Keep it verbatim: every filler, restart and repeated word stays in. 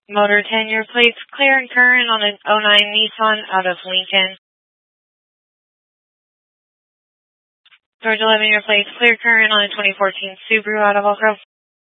Motor ten, your plates clear and current on an oh nine Nissan out of Lincoln. George eleven, your plates clear current on a twenty fourteen Subaru out of Elk Grove.